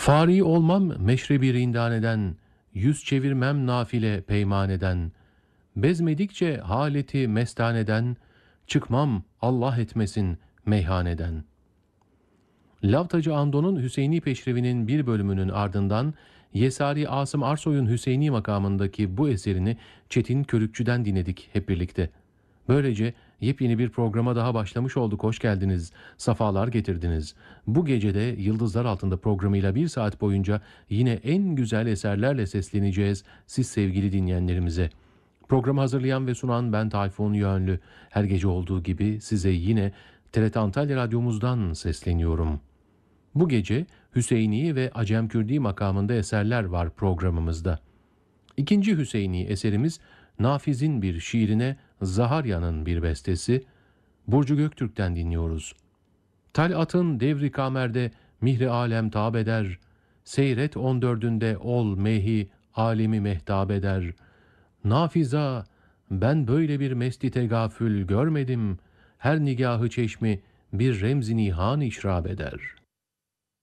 Fari olmam meşrebi rindaneden, yüz çevirmem nafile peymaneden, bezmedikçe haleti mestaneden, çıkmam Allah etmesin meyhaneden. Lavtacı Ando'nun Hüseyini Peşrevi'nin bir bölümünün ardından Yesari Asım Arsoy'un Hüseyini makamındaki bu eserini Çetin Körükçü'den dinledik hep birlikte. Böylece yepyeni bir programa daha başlamış olduk. Hoş geldiniz, safalar getirdiniz. Bu gecede Yıldızlar Altında programıyla bir saat boyunca yine en güzel eserlerle sesleneceğiz siz sevgili dinleyenlerimize. Programı hazırlayan ve sunan ben Tayfun Yönlü. Her gece olduğu gibi size yine TRT Antalya Radyomuzdan sesleniyorum. Bu gece Hüseyini ve Acemkürdi makamında eserler var programımızda. İkinci Hüseyini eserimiz Nafiz'in bir şiirine Zaharya'nın bir bestesi. Burcu Göktürk'ten dinliyoruz. Talatın devri kamerde mihri alem tab eder. Seyret 14'ünde ol mehi alemi mehtab eder. Nafiza, ben böyle bir mesti tegafül görmedim. Her nigahı çeşmi bir remzi nihan işrab eder.''